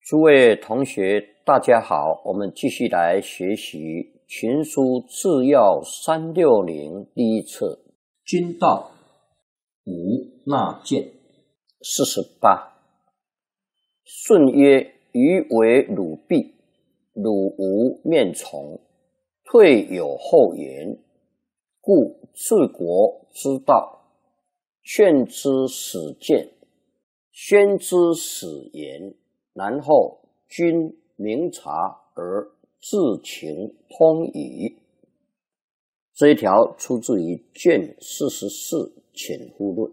诸位同学，大家好，我们继续来学习《群书治要360》第一册，君道无纳谏。48。舜曰：余为鲁弼，鲁无面从，退有后言，故治国之道，劝之始谏，宣之始言，然后君明察而治情通矣。这一条出自于卷44潜乎论。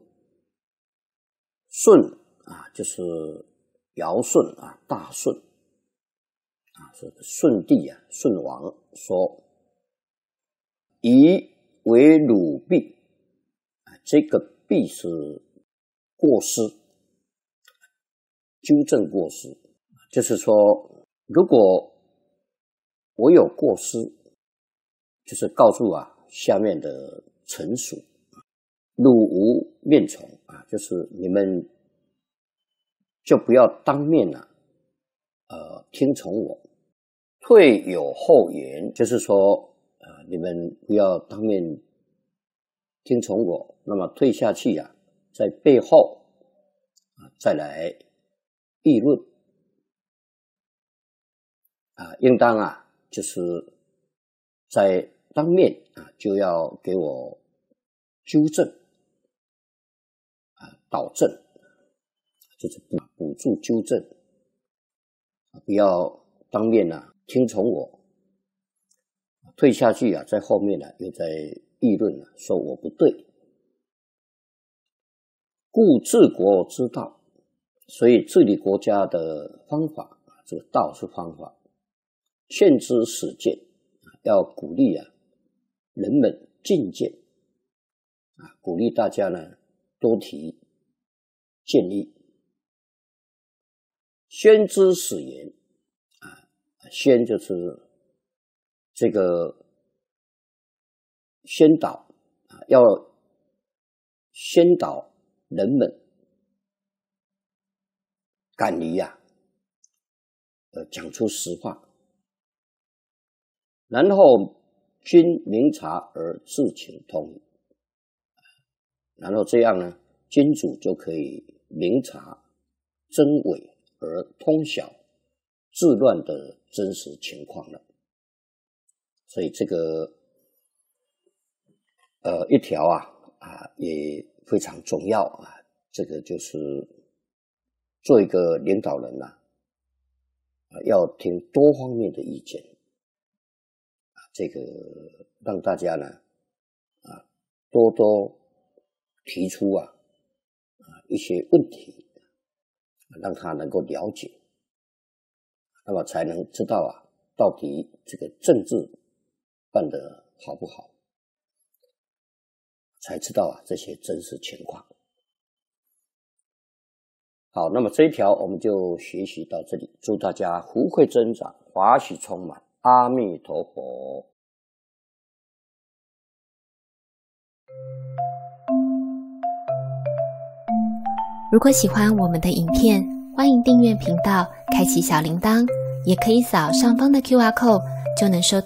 舜就是尧舜大舜这个舜帝舜王说，宜为鲁弼，这个弼是过失，纠正过失，就是说，如果我有过失，就是告诉下面的臣属，鲁无面从就是你们就不要当面听从我。退有后言，就是说你们不要当面听从我，那么退下去在背后再来议论应当就是在当面就要给我纠正导正，就是补助纠正，不要当面听从我，退下去在后面又在议论说我不对。故治国之道，所以治理国家的方法，这个道是方法，劝之始谏，要鼓励人们进谏鼓励大家多提建议。宣之始言宣就是这个宣导要宣导人们敢于讲出实话，然后君明察而治情通，然后这样君主就可以明察真伪而通晓治乱的真实情况了。所以这个一条也非常重要这个就是做一个领导人要听多方面的意见这个让大家多多提出一些问题，让他能够了解，那么才能知道到底这个政治办得好不好，才知道这些真实情况。好，那么这一条我们就学习到这里，祝大家福慧增长，华喜充满，阿弥陀佛。 如果喜欢我们的影片，欢迎订阅频道，开启小铃铛，也可以扫上方的QR code，就能收